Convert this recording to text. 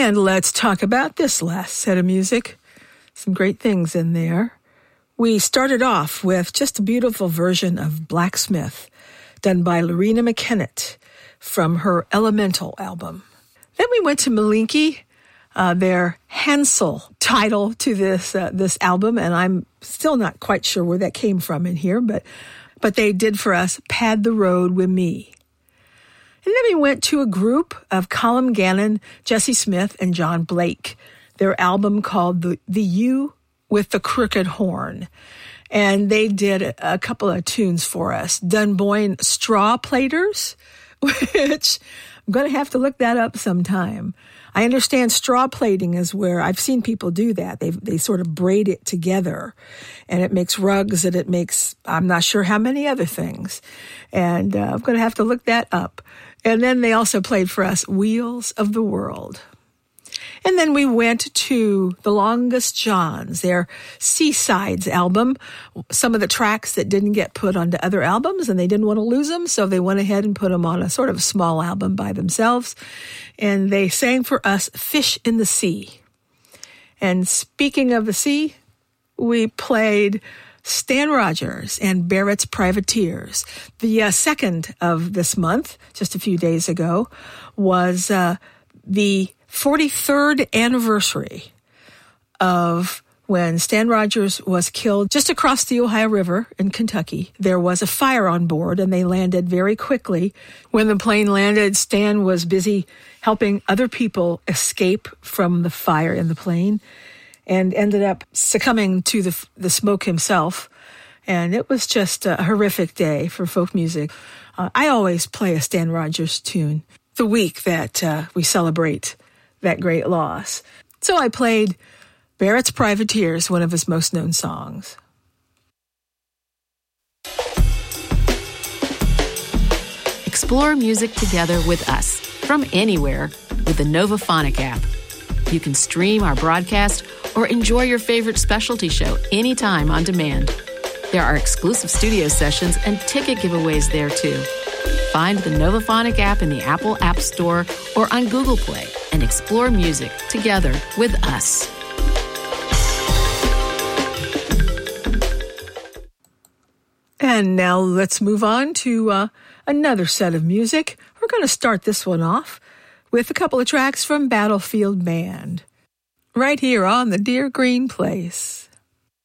And let's talk about this last set of music. Some great things in there. We started off with just a beautiful version of Blacksmith, done by Lorena McKennett from her Elemental album. Then we went to Malinky, their Hansel title to this album, and I'm still not quite sure where that came from in here, but they did for us Pad the Road with Me. And then we went to a group of Colin Gannon, Jesse Smith, and John Blake, their album called The You with the Crooked Horn. And they did a couple of tunes for us. Dunboyne Straw Platers, which I'm going to have to look that up sometime. I understand straw plating is where I've seen people do that. They sort of braid it together, and it makes rugs, and it makes, I'm not sure how many other things. And I'm going to have to look that up. And then they also played for us Wheels of the World. And then we went to The Longest Johns, their Seasides album, some of the tracks that didn't get put onto other albums, and they didn't want to lose them, so they went ahead and put them on a sort of small album by themselves. And they sang for us Fish in the Sea. And speaking of the sea, we played Stan Rogers and Barrett's Privateers. The second of this month, just a few days ago, was the 43rd anniversary of when Stan Rogers was killed just across the Ohio River in Kentucky. There was a fire on board, and they landed very quickly. When the plane landed, Stan was busy helping other people escape from the fire in the plane and ended up succumbing to the smoke himself. And it was just a horrific day for folk music. I always play a Stan Rogers tune the week that we celebrate that great loss. So I played Barrett's Privateers, one of his most known songs. Explore music together with us from anywhere with the Novaphonic app. You can stream our broadcast or enjoy your favorite specialty show anytime on demand. There are exclusive studio sessions and ticket giveaways there too. Find the Novaphonic app in the Apple App Store or on Google Play and explore music together with us. And now let's move on to another set of music. We're going to start this one off with a couple of tracks from Battlefield Band, right here on the Dear Green Place.